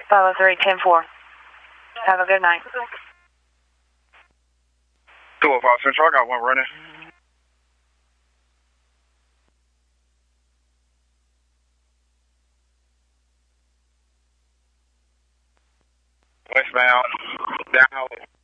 503-10-4. Have a good night. 205 Central, I got one running. Westbound, down highway.